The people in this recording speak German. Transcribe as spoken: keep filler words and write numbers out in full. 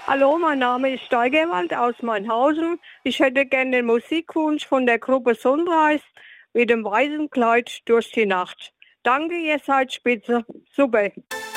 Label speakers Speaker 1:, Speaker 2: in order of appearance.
Speaker 1: Hallo, mein Name ist Steigerwald aus Mainhausen. Ich hätte gerne den Musikwunsch von der Gruppe Sunrise mit dem weißen Kleid durch die Nacht. Danke, ihr seid spitze. Super.